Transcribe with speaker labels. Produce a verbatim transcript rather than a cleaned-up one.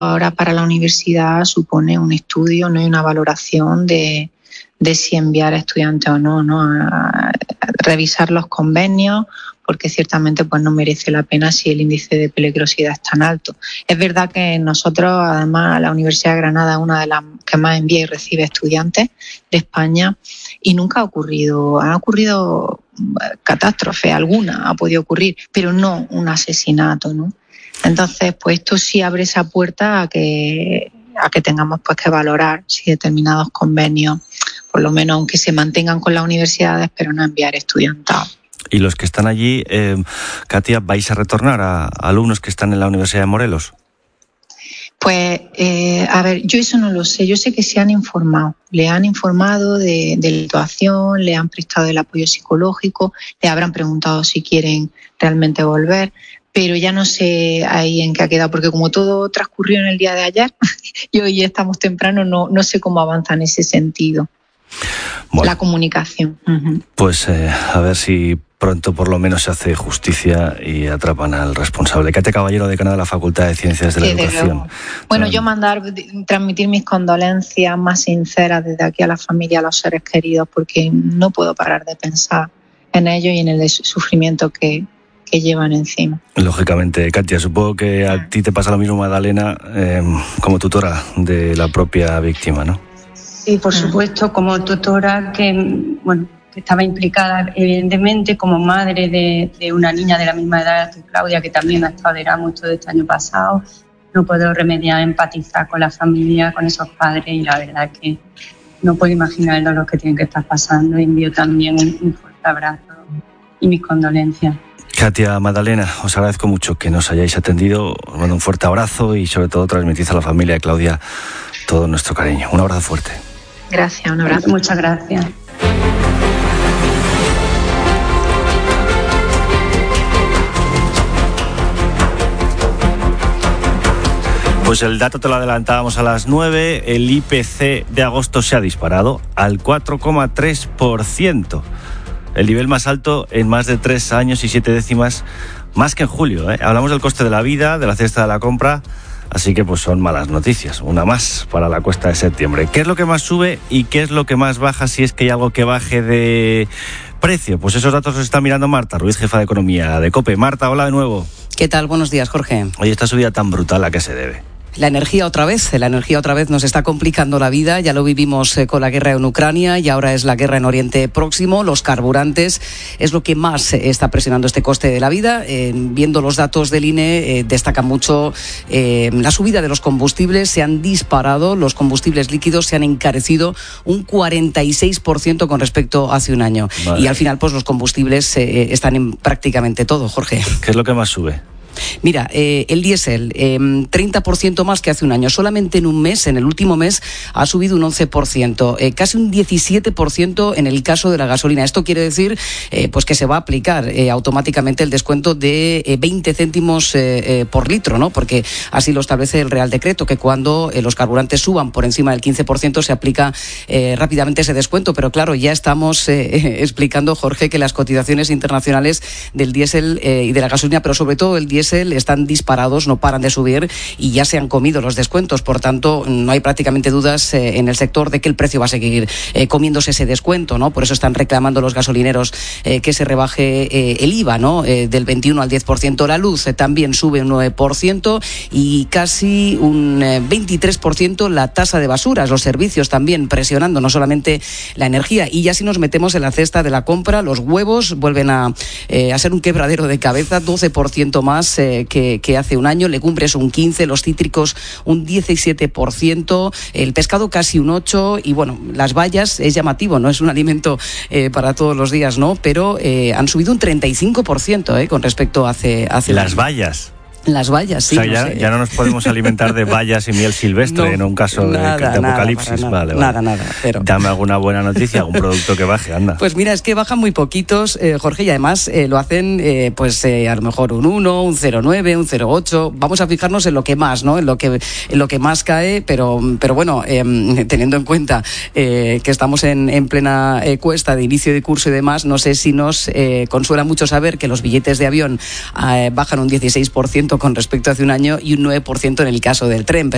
Speaker 1: ahora para la universidad supone un estudio, no hay una valoración de, de si enviar a estudiantes o no, ¿no? A, a revisar los convenios, porque ciertamente pues no merece la pena si el índice de peligrosidad es tan alto. Es verdad que nosotros, además, la Universidad de Granada es una de las que más envía y recibe estudiantes de España y nunca ha ocurrido, ha ocurrido catástrofe alguna, ha podido ocurrir, pero no un asesinato, ¿no? Entonces, pues esto sí abre esa puerta a que, a que tengamos pues que valorar si determinados convenios, por lo menos aunque se mantengan con las universidades, pero no enviar estudiantado.
Speaker 2: Y los que están allí, eh, Katia, ¿vais a retornar a, a alumnos que están en la Universidad de Morelos?
Speaker 1: Pues, eh, a ver, yo eso no lo sé. Yo sé que se han informado. Le han informado de, de la situación, le han prestado el apoyo psicológico, le habrán preguntado si quieren realmente volver, pero ya no sé ahí en qué ha quedado, porque como todo transcurrió en el día de ayer y hoy estamos temprano, no, no sé cómo avanza en ese sentido. Bueno, la comunicación. Uh-huh.
Speaker 2: Pues eh, a ver si pronto por lo menos se hace justicia y atrapan al responsable. Katia Caballero, decana de la Facultad de Ciencias de sí, la Educación.
Speaker 1: Luego. Bueno, yo mandar, transmitir mis condolencias más sinceras desde aquí a la familia, a los seres queridos, porque no puedo parar de pensar en ellos y en el sufrimiento que, que llevan encima.
Speaker 2: Lógicamente, Katia, supongo que a ti te pasa lo mismo, Magdalena, eh, como tutora de la propia víctima, ¿no?
Speaker 3: Sí, por supuesto, como tutora que, bueno, que estaba implicada, evidentemente, como madre de, de una niña de la misma edad que Claudia, que también ha estado de Erasmus todo este año pasado, no puedo remediar empatizar con la familia, con esos padres, y la verdad que no puedo imaginar el dolor que tienen que estar pasando. Envío también un, un fuerte abrazo y mis condolencias.
Speaker 2: Katia, Magdalena, os agradezco mucho que nos hayáis atendido, os mando un fuerte abrazo y sobre todo transmitid a la familia de Claudia todo nuestro cariño. Un abrazo fuerte.
Speaker 1: Gracias, un abrazo.
Speaker 3: Muchas gracias.
Speaker 2: Pues el dato te lo adelantábamos a las nueve, el I P C de agosto se ha disparado al cuatro coma tres por ciento, el nivel más alto en más de tres años y siete décimas, más que en julio, ¿eh? Hablamos del coste de la vida, de la cesta de la compra. Así que pues son malas noticias, una más para la cuesta de septiembre. ¿Qué es lo que más sube y qué es lo que más baja, si es que hay algo que baje de precio? Pues esos datos los está mirando Marta Ruiz, jefa de economía de COPE. Marta, hola de nuevo.
Speaker 4: ¿Qué tal? Buenos días, Jorge.
Speaker 2: Oye, esta subida tan brutal, ¿a qué se debe?
Speaker 4: La energía otra vez, la energía otra vez nos está complicando la vida, ya lo vivimos con la guerra en Ucrania y ahora es la guerra en Oriente Próximo. Los carburantes es lo que más está presionando este coste de la vida. Eh, viendo los datos del I N E, eh, destaca mucho eh, la subida de los combustibles, se han disparado, los combustibles líquidos se han encarecido un cuarenta y seis por ciento con respecto a hace un año. Vale. Y al final pues los combustibles eh, están en prácticamente todo, Jorge.
Speaker 2: ¿Qué es lo que más sube?
Speaker 4: Mira, eh, el diésel, eh, treinta por ciento más que hace un año. Solamente en un mes, en el último mes, ha subido un once por ciento. Eh, casi un diecisiete por ciento en el caso de la gasolina. Esto quiere decir eh, pues que se va a aplicar eh, automáticamente el descuento de eh, veinte céntimos eh, eh, por litro, ¿no? Porque así lo establece el Real Decreto, que cuando eh, los carburantes suban por encima del quince por ciento se aplica eh, rápidamente ese descuento. Pero claro, ya estamos eh, eh, explicando, Jorge, que las cotizaciones internacionales del diésel eh, y de la gasolina, pero sobre todo el diésel, están disparados, no paran de subir y ya se han comido los descuentos. Por tanto, no hay prácticamente dudas eh, en el sector de que el precio va a seguir eh, comiéndose ese descuento, ¿no? Por eso están reclamando los gasolineros eh, que se rebaje eh, el I V A, ¿no? Eh, del veintiuno al diez por ciento. La luz eh, también sube un nueve por ciento y casi un eh, veintitrés por ciento la tasa de basuras. Los servicios también presionando, no solamente la energía. Y ya si nos metemos en la cesta de la compra, los huevos vuelven a, eh, a ser un quebradero de cabeza, doce por ciento más eh, que, que hace un año, legumbres un quince por ciento, los cítricos un diecisiete por ciento, el pescado casi un ocho por ciento y bueno, las bayas es llamativo, no es un alimento eh, para todos los días, ¿no? Pero eh, han subido un treinta y cinco por ciento eh, con respecto a hace, hace
Speaker 2: las bayas.
Speaker 4: Las bayas, sí.
Speaker 2: O sea, ya,
Speaker 4: no sé.
Speaker 2: ya no nos podemos alimentar de bayas y miel silvestre no, en un caso
Speaker 4: nada,
Speaker 2: de, de apocalipsis.
Speaker 4: Nada,
Speaker 2: vale,
Speaker 4: nada,
Speaker 2: vale.
Speaker 4: nada. Pero...
Speaker 2: Dame alguna buena noticia, algún producto que baje, anda.
Speaker 4: Pues mira, es que bajan muy poquitos, eh, Jorge, y además eh, lo hacen, eh, pues eh, a lo mejor un uno, un cero coma nueve, un cero coma ocho. Vamos a fijarnos en lo que más, ¿no? En lo que, en lo que más cae, pero, pero bueno, eh, teniendo en cuenta eh, que estamos en, en plena eh, cuesta de inicio de curso y demás, no sé si nos eh, consuela mucho saber que los billetes de avión eh, bajan un dieciséis por ciento con respecto a hace un año y un nueve por ciento en el caso del tren.